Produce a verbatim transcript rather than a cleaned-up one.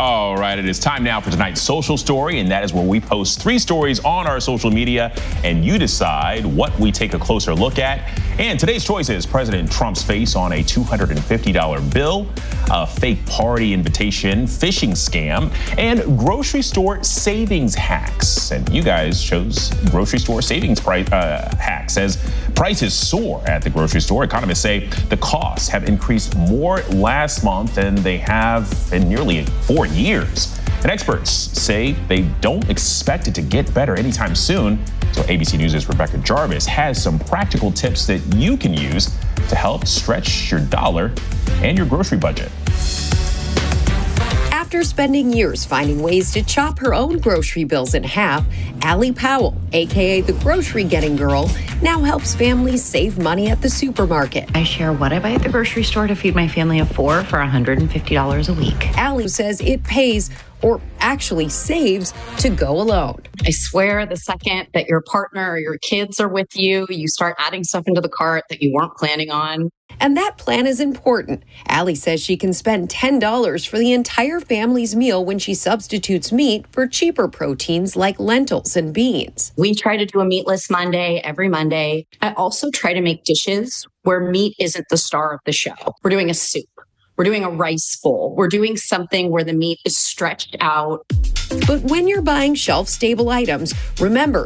All right, it is time now for tonight's social story, and that is where we post three stories on our social media, and you decide what we take a closer look at. And today's choice is President Trump's face on a two hundred fifty dollar bill, a fake party invitation, phishing scam, and grocery store savings hacks. And you guys chose grocery store savings price, uh, hacks as prices soar at the grocery store. Economists say the costs have increased more last month than they have in nearly four years. And experts say they don't expect it to get better anytime soon. So A B C News' Rebecca Jarvis has some practical tips that you can use to help stretch your dollar and your grocery budget. After spending years finding ways to chop her own grocery bills in half, Allie Powell, a k a the grocery getting girl, now helps families save money at the supermarket. I share what I buy at the grocery store to feed my family of four for one hundred fifty dollars a week. Allie says it pays, or actually saves, to go alone. I swear the second that your partner or your kids are with you, you start adding stuff into the cart that you weren't planning on. And that plan is important. Allie says she can spend ten dollars for the entire family's meal when she substitutes meat for cheaper proteins like lentils and beans. We try to do a meatless Monday every Monday. I also try to make dishes where meat isn't the star of the show. We're doing a soup. We're doing a rice bowl. We're doing something where the meat is stretched out. But when you're buying shelf-stable items, remember,